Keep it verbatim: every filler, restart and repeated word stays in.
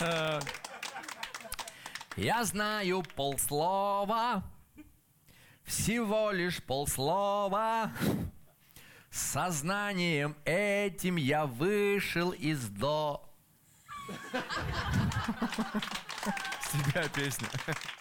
Я знаю полслова, всего лишь полслова. Сознанием этим я вышел из до... С тебя песня.